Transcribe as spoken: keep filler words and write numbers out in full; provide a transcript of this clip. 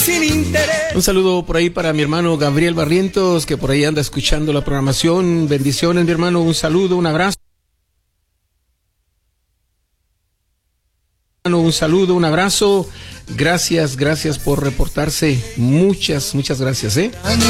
Sin interés. Un saludo por ahí para mi hermano Gabriel Barrientos, que por ahí anda escuchando la programación. Bendiciones, mi hermano. Un saludo, un abrazo. Un saludo, un abrazo. Gracias, gracias por reportarse. Muchas, muchas gracias, ¿eh?